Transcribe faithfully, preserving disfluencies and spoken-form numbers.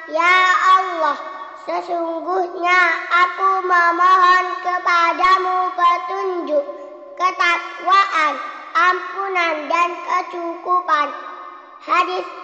Ya Allah, sesungguhnya aku memohon kepadamu petunjuk, ketakwaan, ampunan dan kecukupan. Hadis